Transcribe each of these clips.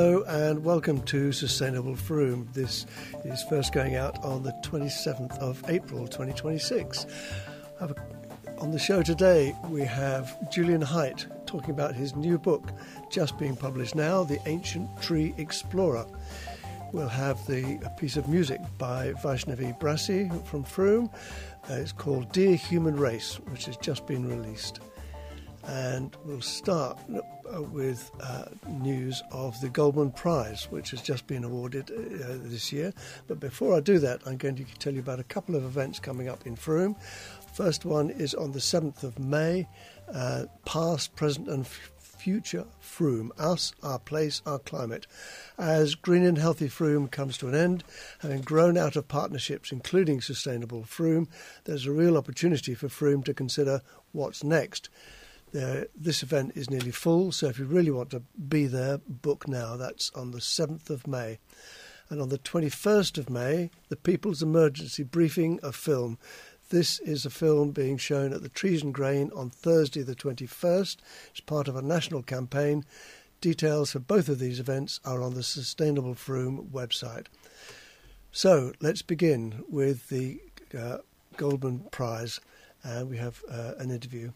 Hello and welcome to Sustainable Frome. This is first going out on the 27th of April 2026. On the show today we have Julian Haidt talking about his new book just being published now, The Ancient Tree Explorer. We'll have a piece of music by Vaishnavi Brasi from Frome. It's called Dear Human Race, which has just been released. And we'll start with news of the Goldman Prize, which has just been awarded this year. But before I do that, I'm going to tell you about a couple of events coming up in Frome. First one is on the 7th of May, Past, Present and Future Frome, Us, Our Place, Our Climate. As Green and Healthy Frome comes to an end, having grown out of partnerships including Sustainable Frome, there's a real opportunity for Frome to consider what's next. This event is nearly full, so if you really want to be there, book now. That's on the 7th of May. And on the 21st of May, the People's Emergency Briefing, a film. This is a film being shown at the Trees and Grain on Thursday the 21st. It's part of a national campaign. Details for both of these events are on the Sustainable Frome website. So let's begin with the Goldman Prize. We have an interview.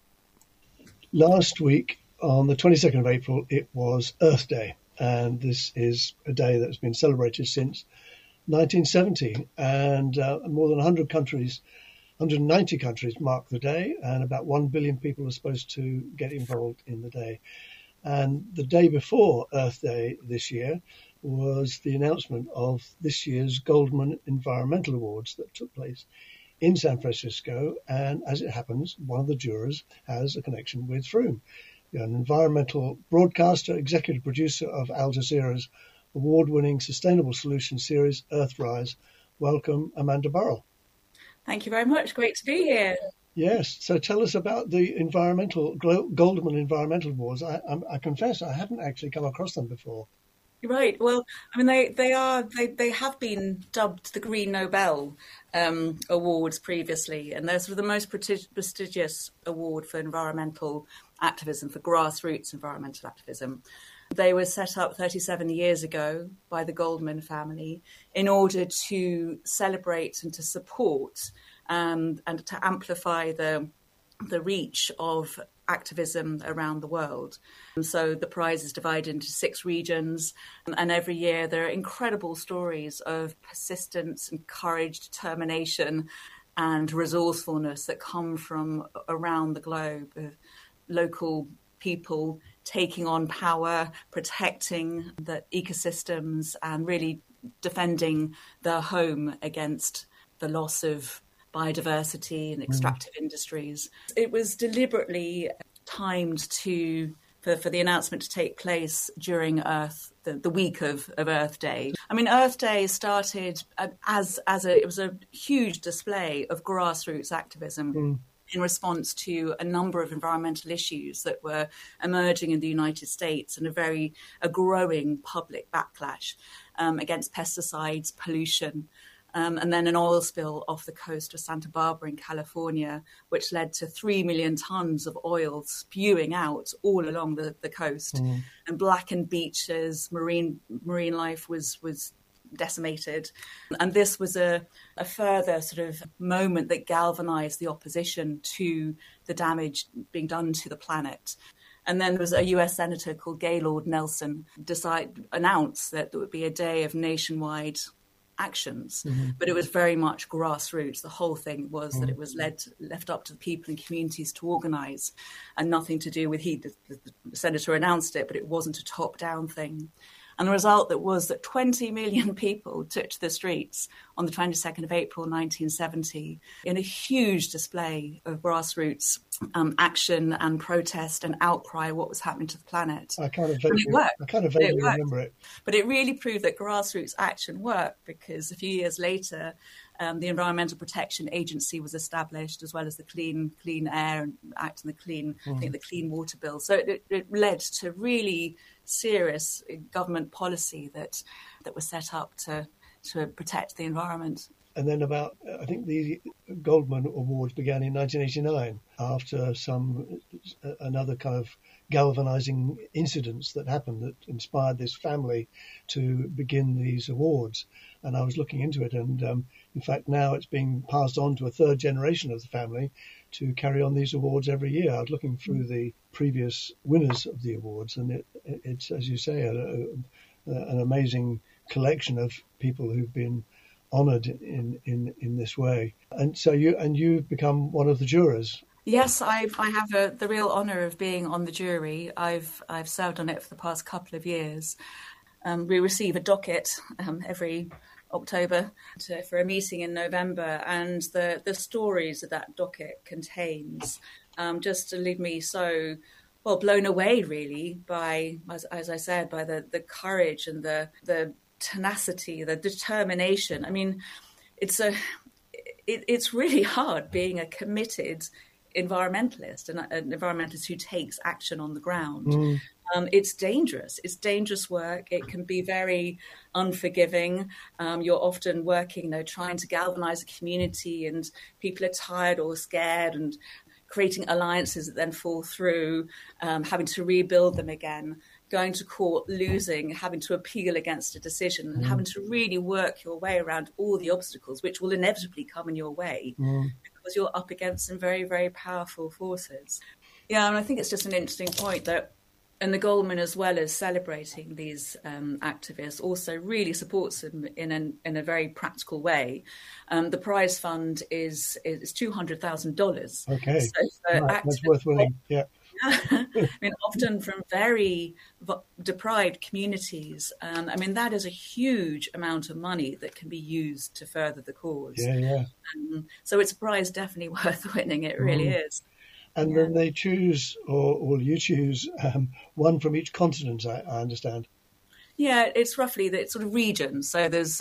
Last week, on the 22nd of April, it was Earth Day, and this is a day that's been celebrated since 1970, and more than 100 countries, 190 countries mark the day, and about 1 billion people are supposed to get involved in the day. And the day before Earth Day this year was the announcement of this year's Goldman Environmental Awards that took place in San Francisco, and as it happens, one of the jurors has a connection with Frome. An environmental broadcaster, executive producer of Al Jazeera's award-winning sustainable solutions series, Earthrise. Welcome, Amanda Burrell. Thank you very much. Great to be here. Yes. So tell us about the Goldman Environmental Awards. I confess I hadn't actually come across them before. Right. Well, I mean, they have been dubbed the Green Nobel Awards previously, and they're sort of the most prestigious award for environmental activism, for grassroots environmental activism. They were set up 37 years ago by the Goldman family in order to celebrate and to support and to amplify the reach of activism around the world. And so the prize is divided into 6 regions, and every year there are incredible stories of persistence and courage, determination and resourcefulness that come from around the globe, of local people taking on power, protecting the ecosystems and really defending their home against the loss of biodiversity and extractive industries. It was deliberately timed for the announcement to take place during the week of Earth Day. I mean, Earth Day started it was a huge display of grassroots activism in response to a number of environmental issues that were emerging in the United States and a growing public backlash against pesticides, pollution. And then an oil spill off the coast of Santa Barbara in California, which led to 3 million tons of oil spewing out all along the coast, and blackened beaches, marine life was decimated. And this was a further sort of moment that galvanized the opposition to the damage being done to the planet. And then there was a US senator called Gaylord Nelson announced that there would be a day of nationwide actions, but it was very much grassroots. The whole thing was that it was left up to the people and communities to organise, and nothing to do with the senator announced it, but it wasn't a top-down thing. And the result was that 20 million people took to the streets on the 22nd of April 1970 in a huge display of grassroots action and protest and outcry of what was happening to the planet. I kind of vaguely remember it. But it really proved that grassroots action worked, because a few years later, the Environmental Protection Agency was established, as well as the Clean Air Act and the Clean Water Bill. So it led to really serious government policy that was set up to protect the environment. And then I think the Goldman Awards began in 1989 after another kind of galvanizing incidents that happened that inspired this family to begin these awards. And I was looking into it, and in fact now it's being passed on to a third generation of the family to carry on these awards every year. I was looking through the previous winners of the awards, and it's, as you say, an amazing collection of people who've been honoured in this way. And so you've become one of the jurors. Yes, I have the real honour of being on the jury. I've served on it for the past couple of years. We receive a docket every October for a meeting in November, and the stories that docket contains just to leave me so blown away, really, by, as I said, by the courage and the tenacity, the determination. I mean, it's really hard being a committed environmentalist and an environmentalist who takes action on the ground. It's dangerous. It's dangerous work. It can be very unforgiving. You're often working, trying to galvanize a community, and people are tired or scared, and creating alliances that then fall through, having to rebuild them again, going to court, losing, having to appeal against a decision, and having to really work your way around all the obstacles which will inevitably come in your way because you're up against some very, very powerful forces. Yeah, and I think it's just an interesting point that, and the Goldman, as well as celebrating these activists, also really supports them in a very practical way. The prize fund is $200,000. Okay, so that's worth winning. Yeah. I mean, often from very deprived communities. That is a huge amount of money that can be used to further the cause. Yeah. So it's a prize definitely worth winning. It really is. And then they choose, or you choose, one from each continent, I understand. Yeah, it's roughly the sort of regions. So there's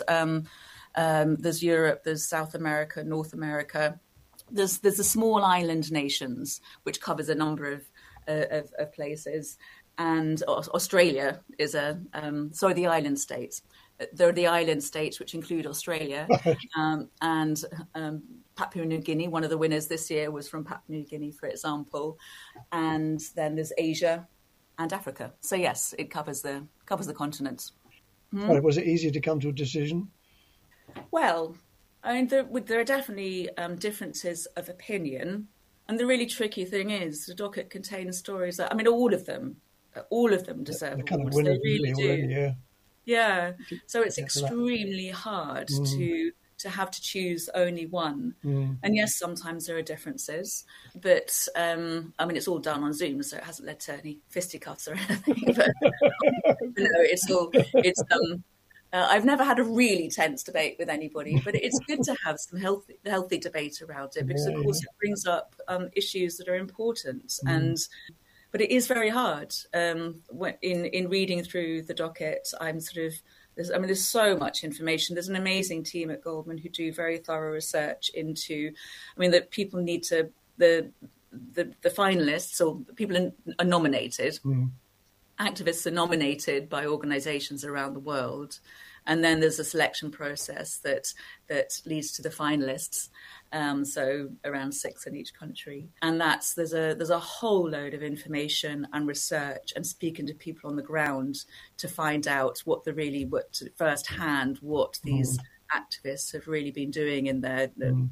Europe, there's South America, North America. There's the small island nations, which covers a number of places. And Australia is the island states. There are the island states, which include Australia, and Papua New Guinea. One of the winners this year was from Papua New Guinea, for example. And then there's Asia and Africa. So yes, it covers the continents. Was it easy to come to a decision? Well, I mean, there are definitely differences of opinion. And the really tricky thing is the docket contains stories that, all of them deserve awards. They really do. Yeah. So it's extremely hard to have to choose only one. And yes, sometimes there are differences, but it's all done on Zoom, so it hasn't led to any fisticuffs or anything. But I've never had a really tense debate with anybody, but it's good to have some healthy debate around it because, of course, it brings up issues that are important. But it is very hard. In reading through the docket, there's so much information. There's an amazing team at Goldman who do very thorough research into, that people need to, the finalists or people are nominated. Activists are nominated by organisations around the world, and then there's a selection process that leads to the finalists. So around 6 in each country, and there's a whole load of information and research and speaking to people on the ground to find out what firsthand what these activists have really been doing in their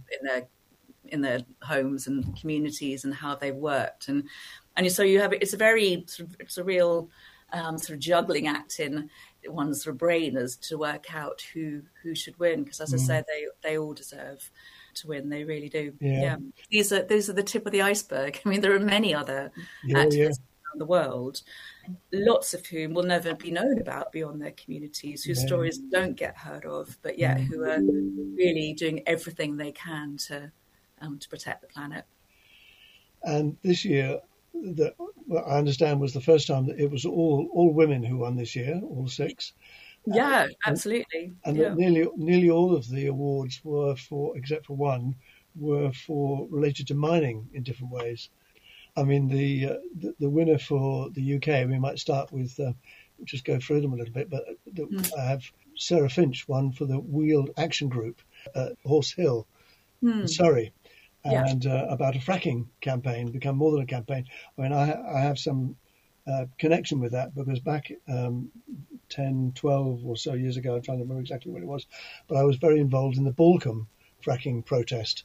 homes and communities and how they've worked and so it's a real sort of juggling act in one's sort of brain as to work out who should win, because as I said, they all deserve to win. They really do. Yeah. These are the tip of the iceberg. There are many other activists around the world, lots of whom will never be known about beyond their communities, whose stories don't get heard of, but who are really doing everything they can to protect the planet. And this year, I understand, was the first time that it was all women who won this year, all 6. Yeah, absolutely. And nearly all of the awards were except for one, were related to mining in different ways. The winner for the UK, we might start with, just go through them a little bit, but I have Sarah Finch won for the Wheeled Action Group at Horse Hill in Surrey. And about a fracking campaign, become more than a campaign. I have some connection with that, because back 10, 12 or so years ago, I'm trying to remember exactly when it was, but I was very involved in the Balcombe fracking protest,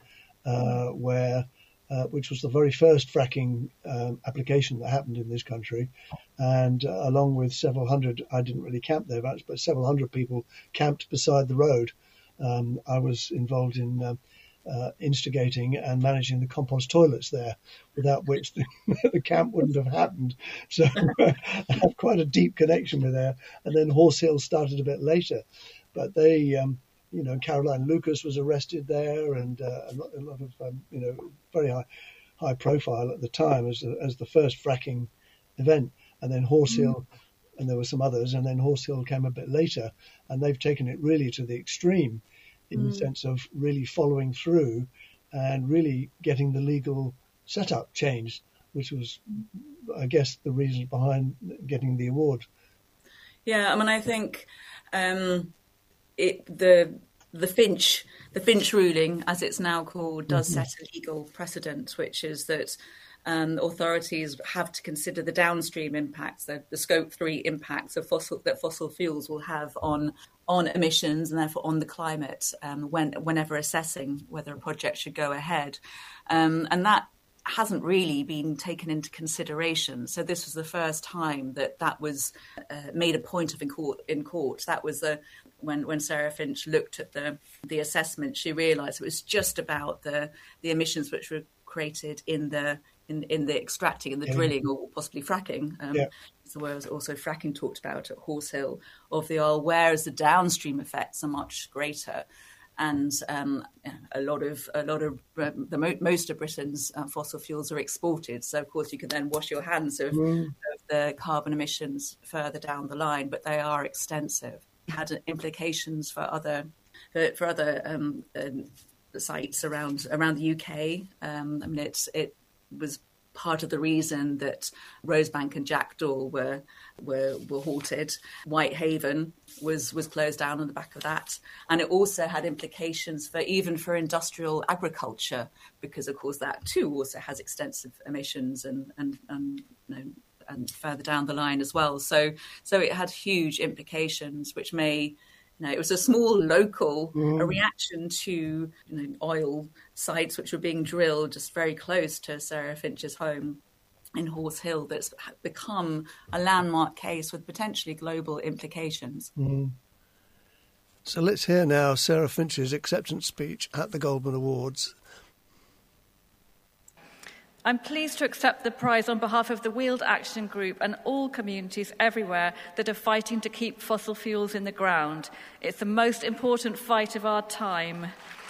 which was the very first fracking application that happened in this country. And along with several hundred, I didn't really camp there much, but several hundred people camped beside the road. I was involved in instigating and managing the compost toilets there, without which the camp wouldn't have happened. So I have quite a deep connection with there. And then Horse Hill started a bit later, but they, Caroline Lucas was arrested there, and a lot of, very high profile at the time as the first fracking event. And then Horse Hill, and there were some others, and then Horse Hill came a bit later, and they've taken it really to the extreme, in the sense of really following through and really getting the legal setup changed, which was, I guess, the reason behind getting the award. Yeah, I mean, I think the Finch ruling, as it's now called, does set a legal precedent, which is that authorities have to consider the downstream impacts, the Scope 3 impacts of fossil fuels will have on emissions and therefore on the climate whenever assessing whether a project should go ahead. And that hasn't really been taken into consideration. So this was the first time that was made a point of in court. That was when Sarah Finch looked at the assessment, she realised it was just about the emissions which were created in the extracting and the drilling, or possibly fracking. So where was also fracking talked about at Horse Hill of the oil, whereas the downstream effects are much greater. And most of Britain's fossil fuels are exported. So of course you can then wash your hands of the carbon emissions further down the line, but they are extensive. It had implications for other sites around the UK. It was part of the reason that Rosebank and Jackdaw were halted. Whitehaven was closed down on the back of that, and it also had implications for industrial agriculture, because of course that too also has extensive emissions and further down the line as well. So it had huge implications, which it was a small local a reaction to oil sites which were being drilled just very close to Sarah Finch's home in Horse Hill that's become a landmark case with potentially global implications. So let's hear now Sarah Finch's acceptance speech at the Goldman Awards. I'm pleased to accept the prize on behalf of the Weald Action Group and all communities everywhere that are fighting to keep fossil fuels in the ground. It's the most important fight of our time.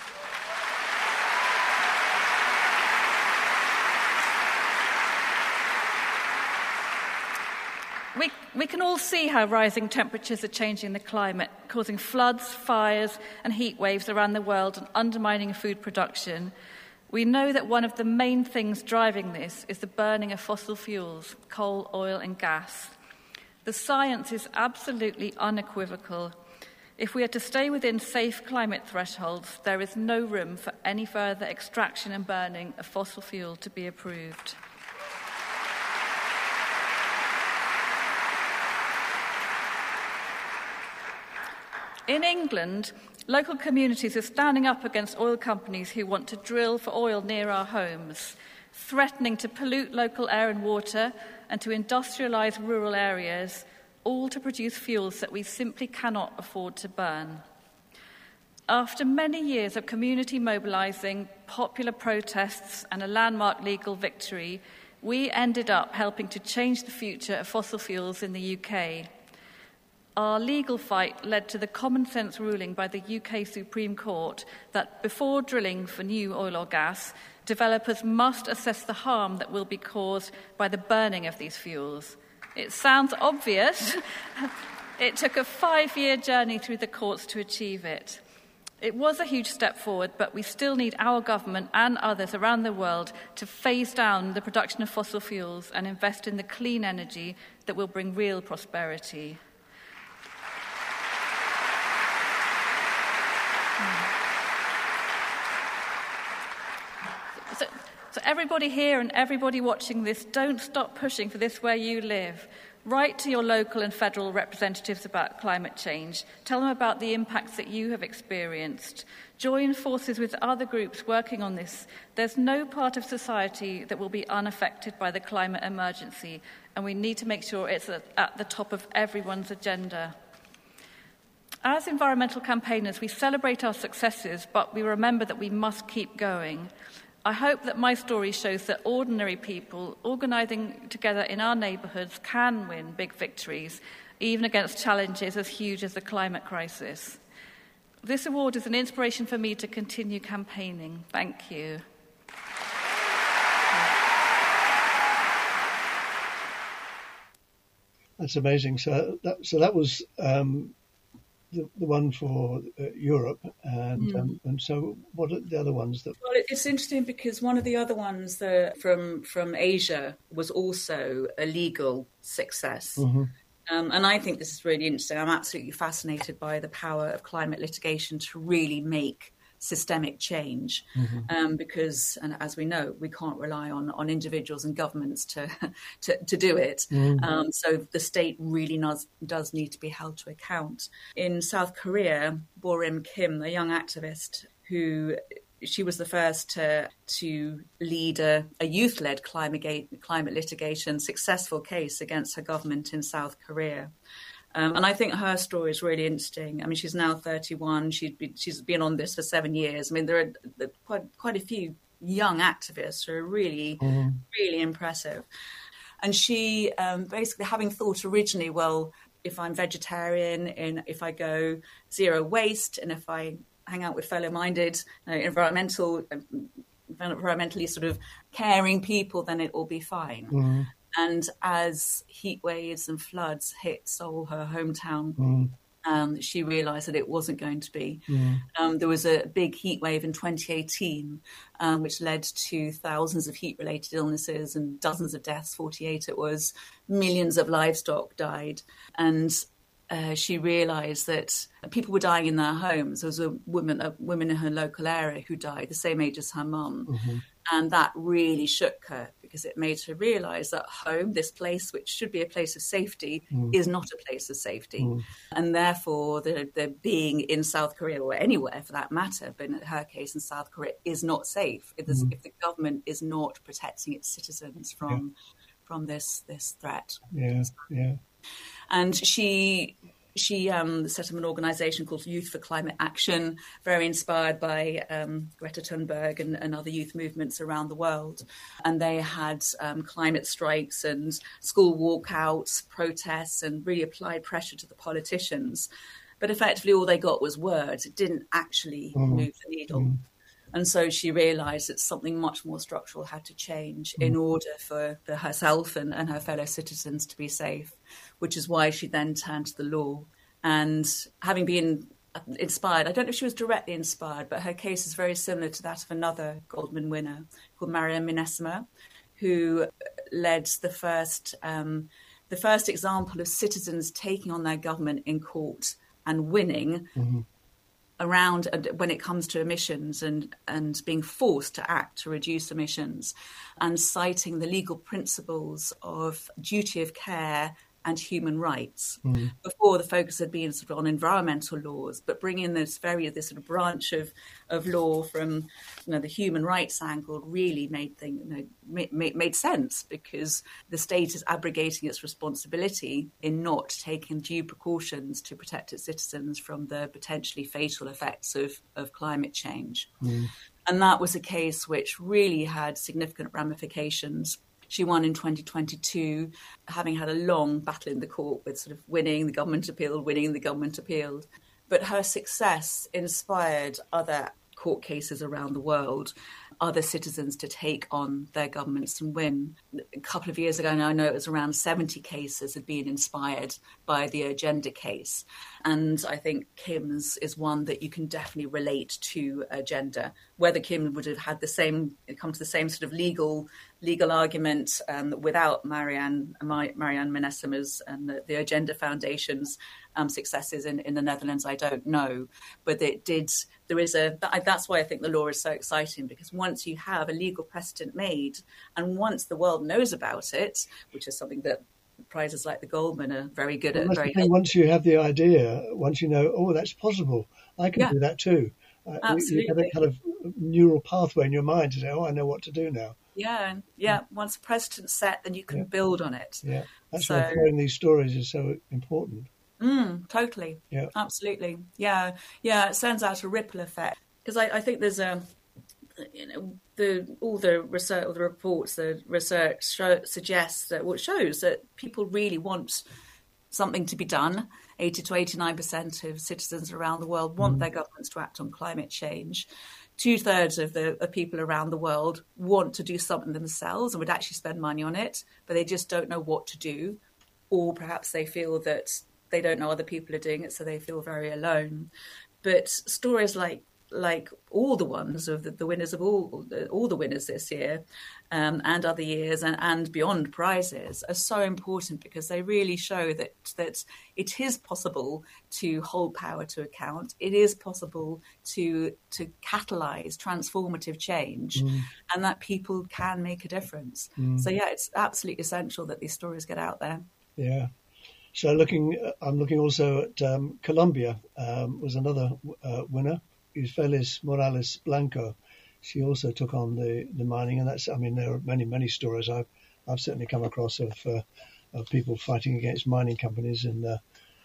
We can all see how rising temperatures are changing the climate, causing floods, fires and heat waves around the world and undermining food production. We know that one of the main things driving this is the burning of fossil fuels, coal, oil and gas. The science is absolutely unequivocal. If we are to stay within safe climate thresholds, there is no room for any further extraction and burning of fossil fuel to be approved. In England, local communities are standing up against oil companies who want to drill for oil near our homes, threatening to pollute local air and water and to industrialise rural areas, all to produce fuels that we simply cannot afford to burn. After many years of community mobilising, popular protests and a landmark legal victory, we ended up helping to change the future of fossil fuels in the UK. Our legal fight led to the common sense ruling by the UK Supreme Court that before drilling for new oil or gas, developers must assess the harm that will be caused by the burning of these fuels. It sounds obvious. It took a 5-year journey through the courts to achieve it. It was a huge step forward, but we still need our government and others around the world to phase down the production of fossil fuels and invest in the clean energy that will bring real prosperity. So everybody here and everybody watching this, don't stop pushing for this where you live. Write to your local and federal representatives about climate change. Tell them about the impacts that you have experienced. Join forces with other groups working on this. There's no part of society that will be unaffected by the climate emergency, and we need to make sure it's at the top of everyone's agenda. As environmental campaigners, we celebrate our successes, but we remember that we must keep going. I hope that my story shows that ordinary people organising together in our neighbourhoods can win big victories, even against challenges as huge as the climate crisis. This award is an inspiration for me to continue campaigning. Thank you. That's amazing. So that was the one for Europe, and so what are the other ones that? Well, it's interesting because one of the other ones from Asia was also a legal success. Mm-hmm. And I think this is really interesting. I'm absolutely fascinated by the power of climate litigation to really make systemic change, because, and as we know, we can't rely on individuals and governments to do it. Mm-hmm. So the state really does need to be held to account. In South Korea, Borim Kim, a young activist she was the first to lead a youth-led climate litigation successful case against her government in South Korea. And I think her story is really interesting. I mean, she's now 31. She's been on this for 7 years. I mean, there are quite a few young activists who are really, really impressive. And she basically, having thought originally, well, if I'm vegetarian and if I go zero waste and if I hang out with fellow-minded, environmentally sort of caring people, then it will be fine. Mm-hmm. And as heat waves and floods hit Seoul, her hometown, she realised that it wasn't going to be. There was a big heat wave in 2018, which led to thousands of heat-related illnesses and dozens of deaths, 48 it was. Millions of livestock died. And she realised that people were dying in their homes. There was a woman in her local area who died, the same age as her mum. Mm-hmm. And that really shook her because it made her realise that home, this place which should be a place of safety, is not a place of safety. And therefore, the being in South Korea or anywhere for that matter, but in her case in South Korea, is not safe if the government is not protecting its citizens from this threat. Yeah. And she set up an organisation called Youth for Climate Action, very inspired by Greta Thunberg and other youth movements around the world. And they had climate strikes and school walkouts, protests, and really applied pressure to the politicians. But effectively all they got was words. It didn't actually move the needle. And so she realised that something much more structural had to change in order for herself and her fellow citizens to be safe, which is why she then turned to the law. And having been inspired, I don't know if she was directly inspired, but her case is very similar to that of another Goldman winner called Marianne Minesima, who led the first example of citizens taking on their government in court and winning around when it comes to emissions and being forced to act to reduce emissions, and citing the legal principles of duty of care and human rights. Before, the focus had been sort of on environmental laws, but bringing this sort of branch of law from the human rights angle really made sense, because the state is abrogating its responsibility in not taking due precautions to protect its citizens from the potentially fatal effects of climate change. And that was a case which really had significant ramifications. She won in 2022, having had a long battle in the court with sort of winning, the government appealed. But her success inspired other court cases around the world, other citizens to take on their governments and win. A couple of years ago now, I know it was around 70 cases had been inspired by the Urgenda case. And I think Kim's is one that you can definitely relate to Urgenda. Whether Kim would have had come to the same sort of legal argument without Marianne Minesima's and the Urgenda Foundation's successes in the Netherlands, I don't know. But that's why I think the law is so exciting, because once you have a legal precedent made, and once the world knows about it, which is something that prizes like the Goldman are very good at. Once you have the idea, once you know, oh, that's possible, I can do that too. Absolutely. You have a kind of neural pathway in your mind to say, oh, I know what to do now. Yeah. Once a precedent's set, then you can build on it. Yeah, that's why hearing these stories is so important. Totally. Yeah. Absolutely. Yeah. It sends out a ripple effect, because I think there's all the research, all the reports, the research suggests that what shows that people really want something to be done. 80 to 89% of citizens around the world want their governments to act on climate change. 2/3 of the people around the world want to do something themselves and would actually spend money on it, but they just don't know what to do, or perhaps they feel that they don't know other people are doing it, so they feel very alone. But stories like all the ones of the winners of all the winners this year, and other years and beyond prizes, are so important, because they really show that it is possible to hold power to account. It is possible to catalyse transformative change, and that people can make a difference. So it's absolutely essential that these stories get out there. Yeah. So I'm looking also at Colombia was another winner. Feliz Morales Blanco. She also took on the mining, and there are many stories I've certainly come across of people fighting against mining companies in the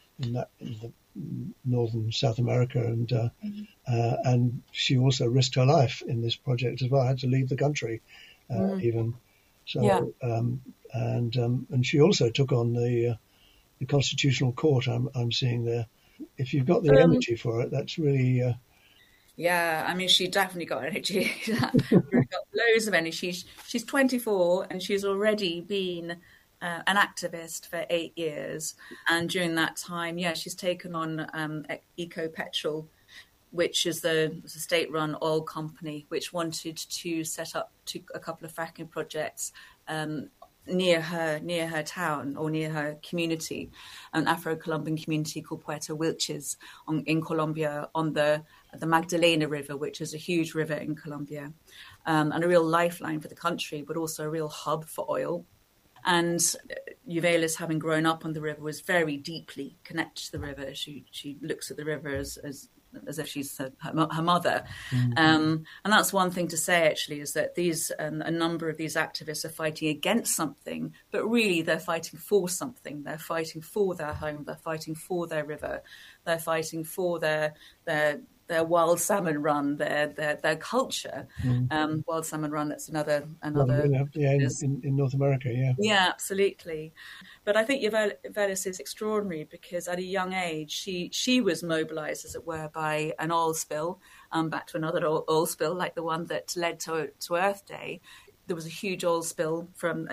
northern South America, and she also risked her life in this project as well. Had to leave the country even. So and she also took on the Constitutional Court. I'm seeing there. If you've got the energy for it, that's really. She definitely got energy. She's got loads of energy. She's 24 and she's already been an activist for 8 years. And during that time, she's taken on Ecopetrol, which is the state-run oil company, which wanted to set up a couple of fracking projects near her town, or near her community, an Afro-Colombian community called Puerto Wilches in Colombia, on the Magdalena River, which is a huge river in Colombia, and a real lifeline for the country, but also a real hub for oil. And Yvelis, having grown up on the river, was very deeply connected to the river. She looks at the river as if she's her mother. And that's one thing to say, actually, is that a number of these activists are fighting against something, but really they're fighting for something. They're fighting for their home. They're fighting for their river. They're fighting for their wild salmon run, their culture. Wild salmon run, that's another in North America. Yeah, absolutely. But I think Yvelis is extraordinary, because at a young age she was mobilized, as it were, by an oil spill, back to another oil spill like the one that led to Earth Day. There was a huge oil spill from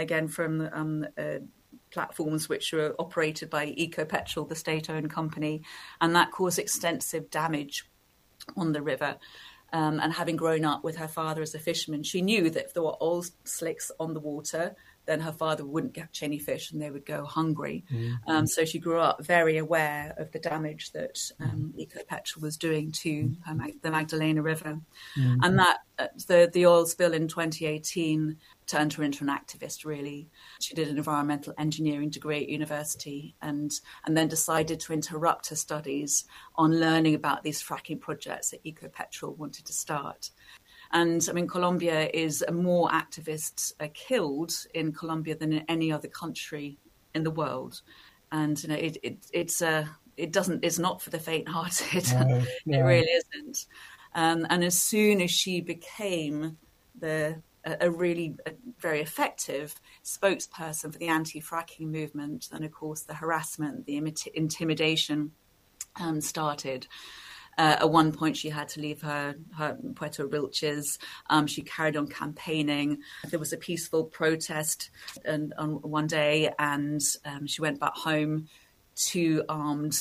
platforms which were operated by Ecopetrol, the state-owned company, and that caused extensive damage on the river. And having grown up with her father as a fisherman, she knew that if there were oil slicks on the water, then her father wouldn't catch any fish and they would go hungry. So she grew up very aware of the damage that Ecopetrol was doing to the Magdalena River. And that the oil spill in 2018 turned her into an activist, really. She did an environmental engineering degree at university and then decided to interrupt her studies on learning about these fracking projects that Ecopetrol wanted to start. And Colombia is more activists are killed in Colombia than in any other country in the world. And it's not for the faint-hearted. No. It really isn't. And as soon as she became a very effective spokesperson for the anti-fracking movement, then of course the harassment, the intimidation started. At one point, she had to leave her Puerto Wilches. She carried on campaigning. There was a peaceful protest on one day, and she went back home. Two armed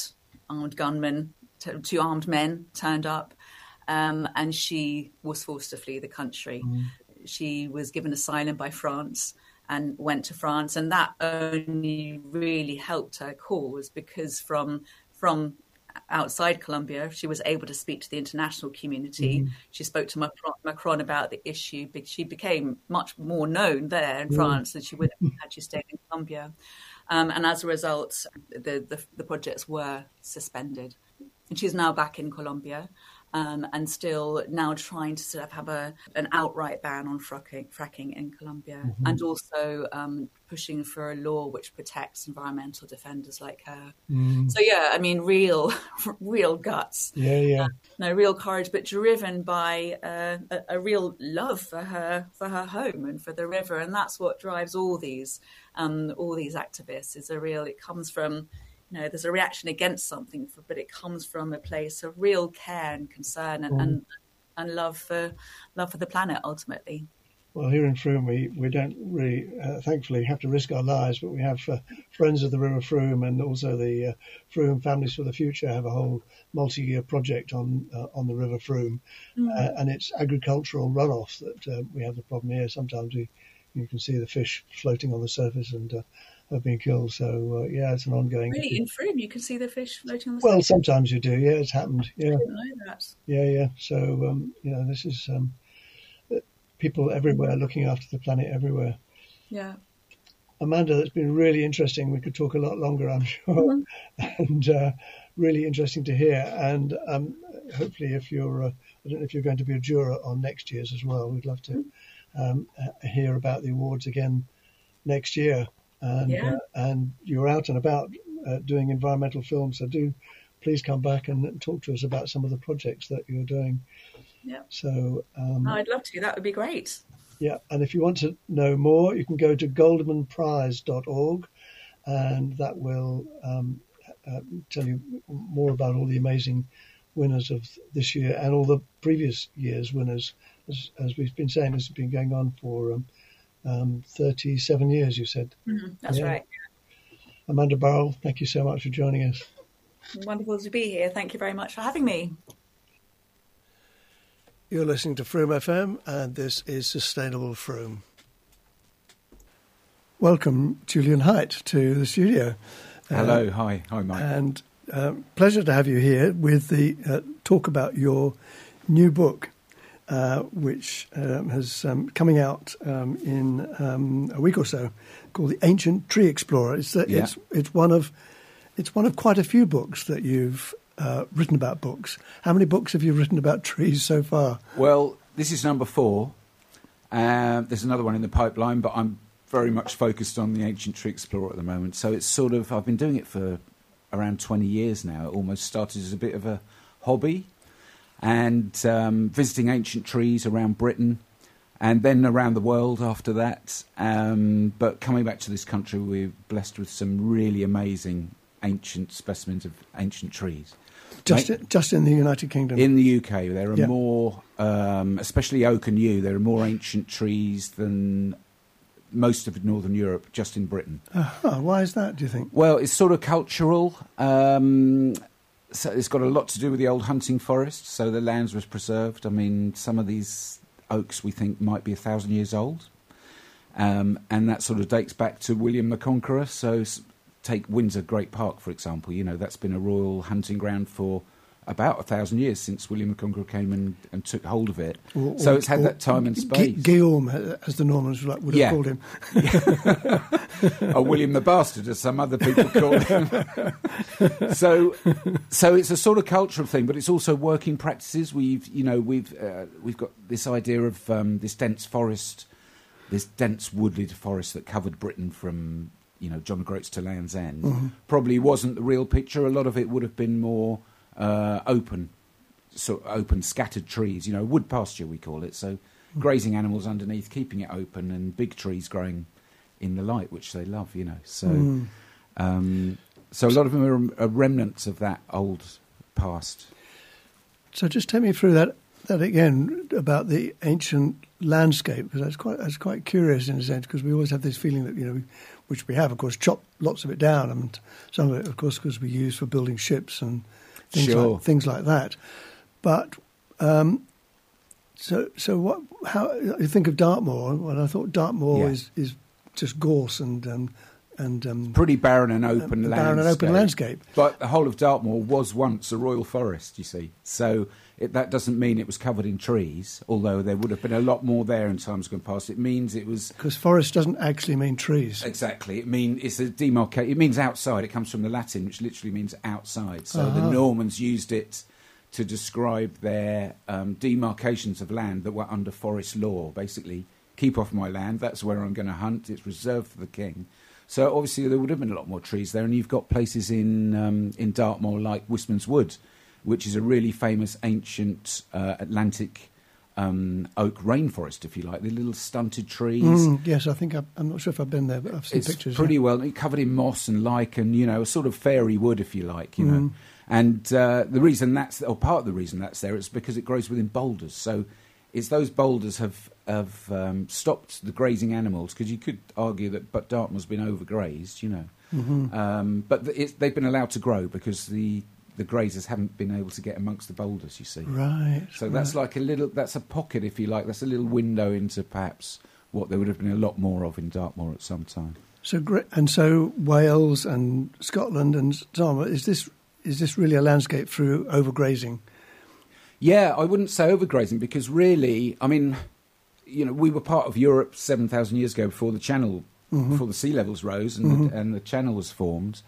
men turned up, and she was forced to flee the country. She was given asylum by France and went to France, and that only really helped her cause, because from from outside Colombia. She was able to speak to the international community. She spoke to Macron about the issue. She became much more known there in France than she would have had she stayed in Colombia. And as a result, the projects were suspended. And she's now back in Colombia. And still now trying to sort of have an outright ban on fracking in Colombia, and also pushing for a law which protects environmental defenders like her. So yeah, I mean, real guts. Real courage, but driven by a real love for her home and for the river, and that's what drives all these activists. It comes from. There's a reaction against something, but it comes from a place of real care and concern and love for the planet, ultimately. Well, here in Frome, we don't really, thankfully, have to risk our lives, but we have Friends of the River Frome, and also the Frome Families for the Future have a whole multi-year project on the River Frome, and it's agricultural runoff that we have the problem here. Sometimes you can see the fish floating on the surface and have been killed. So, it's an ongoing... Really? In Frome, you can see the fish floating on the surface? Well, sometimes you do, yeah, it's happened, yeah. I didn't know that. Yeah. So, this is people everywhere looking after the planet everywhere. Yeah. Amanda, that's been really interesting. We could talk a lot longer, I'm sure, and really interesting to hear. And hopefully, if you're, I don't know if you're going to be a juror on next year's as well, we'd love to hear about the awards again next year. And you're out and about doing environmental films, so do please come back and talk to us about some of the projects that you're doing. Yeah. So I'd love to. That would be great. Yeah, and if you want to know more, you can go to goldmanprize.org, and that will tell you more about all the amazing winners of this year and all the previous year's winners. As we've been saying, this has been going on for 37 years, you said. That's right. Amanda Burrell, thank you so much for joining us. Wonderful to be here. Thank you very much for having me. You're listening to Frome FM, and this is Sustainable Frome. Welcome, Julian Haidt, to the studio. Hello, hi Mike. And pleasure to have you here with the talk about your new book, which has coming out in a week or so, called The Ancient Tree Explorer. It's one of quite a few books that you've written about books. How many books have you written about trees so far? Well, this is number 4. There's another one in the pipeline, but I'm very much focused on The Ancient Tree Explorer at the moment. So it's sort of, I've been doing it for around 20 years now. It almost started as a bit of a hobby, and visiting ancient trees around Britain and then around the world after that. But coming back to this country, we're blessed with some really amazing ancient specimens of ancient trees. Just in the United Kingdom? In the UK, there are more, especially oak and yew, there are more ancient trees than most of Northern Europe, just in Britain. Why is that, do you think? Well, it's sort of cultural. So it's got a lot to do with the old hunting forest, so the lands was preserved. I mean, some of these oaks we think might be 1,000 years old, and that sort of dates back to William the Conqueror. So take Windsor Great Park, for example. You know, that's been a royal hunting ground for about 1,000 years since William the Conqueror came and took hold of it. So it's had that time and space. Guillaume, as the Normans would have called him. Or William the Bastard, as some other people call him. So it's a sort of cultural thing, but it's also working practices. We've got this idea of this dense forest, this dense wooded forest that covered Britain from John O'Groats to Land's End. Mm-hmm. Probably wasn't the real picture. A lot of it would have been more open, scattered trees, wood pasture we call it. So grazing animals underneath, keeping it open, and big trees growing in the light, which they love, So, so a lot of them are remnants of that old past. So just take me through that again about the ancient landscape, because that's quite curious in a sense, because we always have this feeling that which we have, of course, chopped lots of it down, and some of it, of course, because we use for building ships and things like that. But so what? How you think of Dartmoor? Well, I thought Dartmoor is just gorse and pretty barren and open landscape. But the whole of Dartmoor was once a royal forest, you see. So that doesn't mean it was covered in trees, although there would have been a lot more there in times gone past. It means it was... Because forest doesn't actually mean trees. Exactly. It's a demarcation. It means outside. It comes from the Latin, which literally means outside. So the Normans used it to describe their demarcations of land that were under forest law. Basically, keep off my land, that's where I'm going to hunt, it's reserved for the king. So obviously there would have been a lot more trees there, and you've got places in Dartmoor like Wistman's Wood, which is a really famous ancient Atlantic oak rainforest, if you like, the little stunted trees. Yes, I think I'm not sure if I've been there, but I've seen pictures. It's pretty well covered in moss and lichen, a sort of fairy wood, if you like, know. And the reason part of the reason that's there is because it grows within boulders. So it's those boulders have stopped the grazing animals, because you could argue that Dartmoor's been overgrazed, but they've been allowed to grow because the grazers haven't been able to get amongst the boulders, you see. Right. So that's like that's a pocket, if you like. That's a little window into perhaps what there would have been a lot more of in Dartmoor at some time. So Wales and Scotland and Dartmoor, is this really a landscape through overgrazing? Yeah, I wouldn't say overgrazing, because really, I mean, we were part of Europe 7,000 years ago before the Channel, before the sea levels rose and the Channel was formed.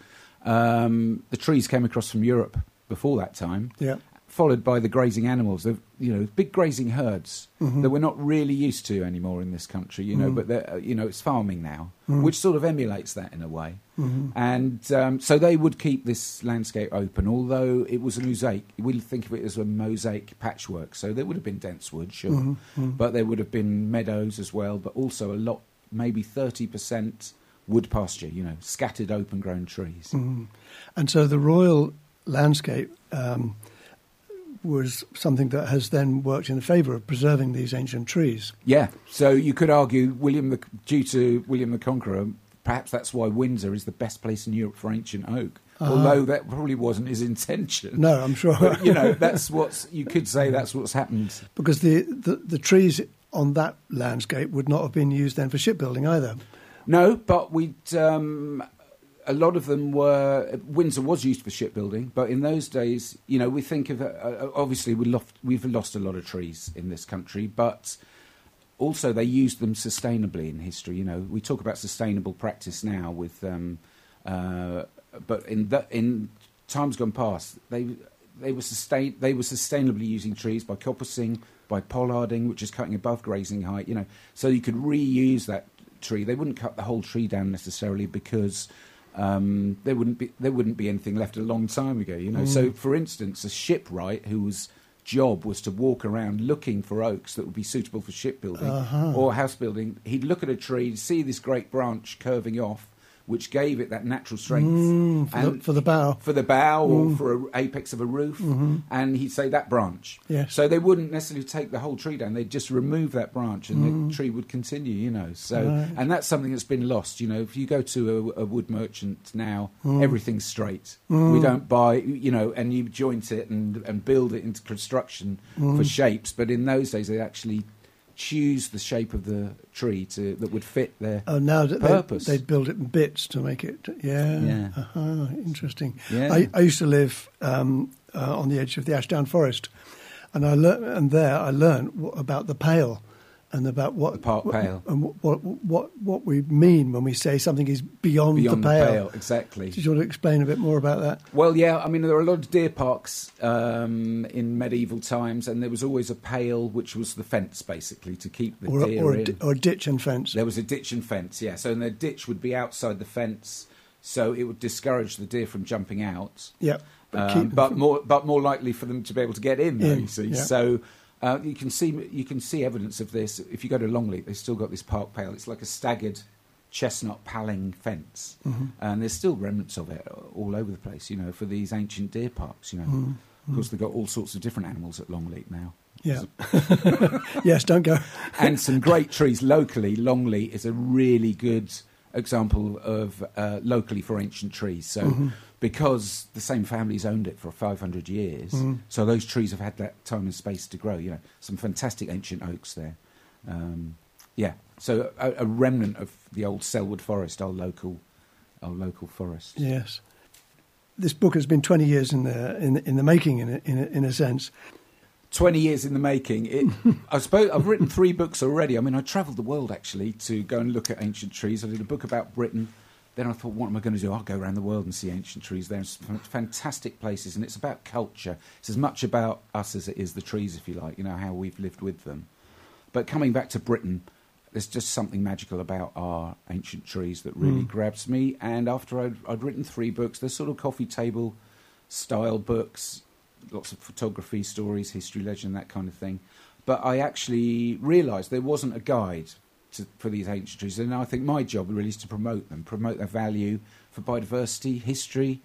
The trees came across from Europe before that time, followed by the grazing animals. Big grazing herds that we're not really used to anymore in this country. But it's farming now, which sort of emulates that in a way. And so they would keep this landscape open, although it was a mosaic. We think of it as a mosaic patchwork. So there would have been dense wood, sure, but there would have been meadows as well, but also a lot, maybe 30%. Wood pasture, scattered open-grown trees. And so the royal landscape was something that has then worked in favour of preserving these ancient trees. Yeah, so you could argue due to William the Conqueror, perhaps that's why Windsor is the best place in Europe for ancient oak, although that probably wasn't his intention. No, I'm sure. But, you could say that's what's happened. Because the trees on that landscape would not have been used then for shipbuilding either. No, but a lot of them were... Windsor was used for shipbuilding, but in those days, we think of... obviously, we've lost a lot of trees in this country, but also they used them sustainably in history. We talk about sustainable practice now with... but in times gone past, they were sustainably using trees by coppicing, by pollarding, which is cutting above grazing height, so you could reuse that tree. They wouldn't cut the whole tree down necessarily, because there wouldn't be anything left a long time ago. So for instance, a shipwright whose job was to walk around looking for oaks that would be suitable for shipbuilding or house building, he'd look at a tree, see this great branch curving off, which gave it that natural strength for the bow, or for an apex of a roof, and he'd say that branch. Yes. So they wouldn't necessarily take the whole tree down; they'd just remove that branch, and the tree would continue. So and that's something that's been lost. If you go to a wood merchant now, everything's straight. We don't buy, and you joint it and build it into construction for shapes. But in those days, they actually choose the shape of the tree that would fit their purpose. They'd build it in bits to make it. Yeah. Interesting. Yeah. I used to live on the edge of the Ashdown Forest, and I learned about the pale, and about what the park pale, and what we mean when we say something is beyond the pale. Exactly. Did you want to explain a bit more about that? Well, yeah. I mean, there were a lot of deer parks in medieval times, and there was always a pale, which was the fence, basically, to keep the deer in. Or a ditch and fence. There was a ditch and fence, yeah. So the ditch would be outside the fence, so it would discourage the deer from jumping out. Yeah. But more likely for them to be able to get in, though, you see. Yeah. So you can see evidence of this. If you go to Longleat, they've still got this park pale. It's like a staggered chestnut paling fence, and there's still remnants of it all over the place. For these ancient deer parks. Of course, they've got all sorts of different animals at Longleat now. Yeah. Yes, don't go. And some great trees locally. Longleat is a really good example of locally for ancient trees. So. Because the same family's owned it for 500 years, so those trees have had that time and space to grow. Some fantastic ancient oaks there. So a remnant of the old Selwood Forest, our local our local forests. Yes. This book has been 20 years in the making, in a sense. 20 years in the making. I suppose I've written 3 books already. I mean, I travelled the world, actually, to go and look at ancient trees. I did a book about Britain. Then I thought, what am I going to do? I'll go around the world and see ancient trees. They're fantastic places, and it's about culture. It's as much about us as it is the trees, if you like, you know, how we've lived with them. But coming back to Britain, there's just something magical about our ancient trees that really grabs me. And after I'd written 3 books, they're sort of coffee table style books, lots of photography, stories, history, legend, that kind of thing. But I actually realised there wasn't a guide for these ancient trees. And I think my job really is to promote them, promote their value for biodiversity, history,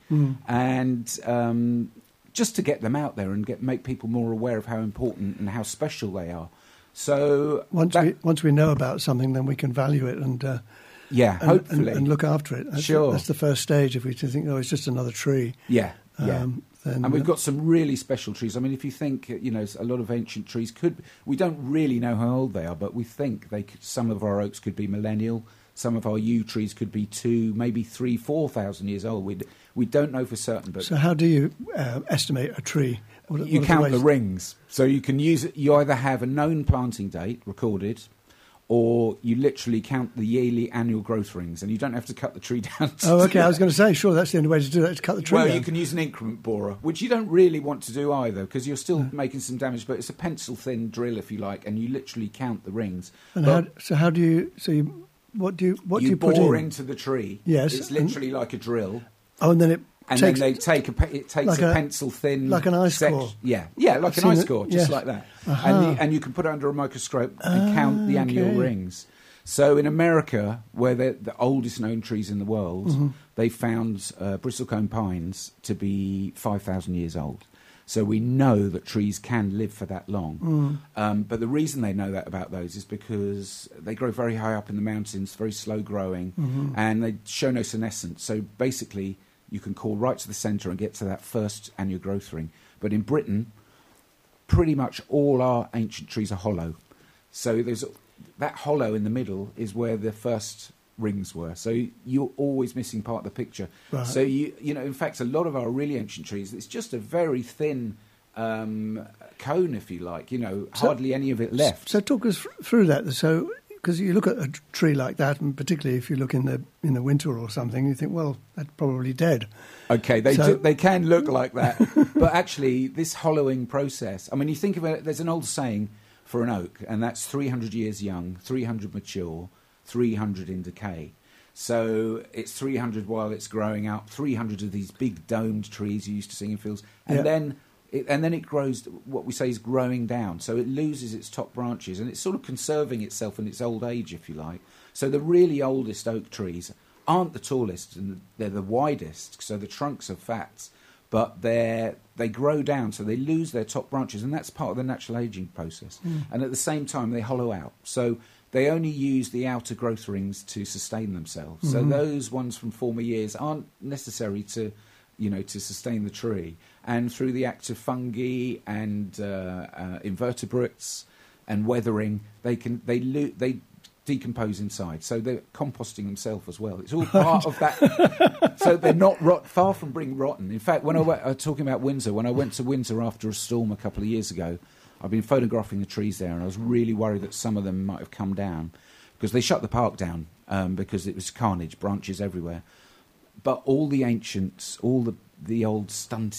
and just to get them out there and make people more aware of how important and how special they are. So once we know about something, then we can value it and hopefully and look after it. That's the first stage. If we think, it's just another tree. And we've got some really special trees. I mean, if you think, a lot of ancient trees we don't really know how old they are, but we think some of our oaks could be millennial. Some of our yew trees could be 2, maybe 3, 4,000 years old. We don't know for certain. But so how do you estimate a tree? You count the rings. So you can use it. You either have a known planting date recorded, or you literally count the yearly annual growth rings, and you don't have to cut the tree down. I was going to say, sure, that's the only way to do that, to cut the tree down. Well, you can use an increment borer, which you don't really want to do either, because you're still making some damage, but it's a pencil-thin drill, if you like, and you literally count the rings. And what do you put in? You bore into the tree. Yes. It's literally like a drill. Oh, and then it then they take a pencil thin, like an ice core. Like an ice core, just like that. And you can put it under a microscope and count the annual rings. So in America, where they're the oldest known trees in the world, they found bristlecone pines to be 5,000 years old. So we know that trees can live for that long. But the reason they know that about those is because they grow very high up in the mountains, very slow growing, and they show no senescence. So basically, you can call right to the centre and get to that first annual growth ring. But in Britain, pretty much all our ancient trees are hollow. So there's that hollow in the middle is where the first rings were. So you're always missing part of the picture. Right. So in fact, a lot of our really ancient trees, it's just a very thin cone, if you like. Hardly any of it left. So talk us through that. So because you look at a tree like that, and particularly if you look in the winter or something, you think, well, that's probably dead. Okay, they can look like that, but actually, this hollowing process. I mean, you think of it. There's an old saying for an oak, and that's 300 years young, 300 mature, 300 in decay. So it's 300 while it's growing up, 300 of these big domed trees you used to see in fields, and then it grows. What we say is growing down, so it loses its top branches, and it's sort of conserving itself in its old age, if you like. So the really oldest oak trees aren't the tallest, and they're the widest. So the trunks are fat, but they grow down, so they lose their top branches, and that's part of the natural aging process. And at the same time, they hollow out. So they only use the outer growth rings to sustain themselves. So those ones from former years aren't necessary to sustain the tree. And through the act of fungi and invertebrates and weathering, they decompose inside. So they're composting themselves as well. It's all part of that. So they're not far from being rotten. In fact, when I was talking about Windsor, when I went to Windsor after a storm a couple of years ago, I've been photographing the trees there, and I was really worried that some of them might have come down because they shut the park down because it was carnage, branches everywhere. But all the ancients, all the old stunted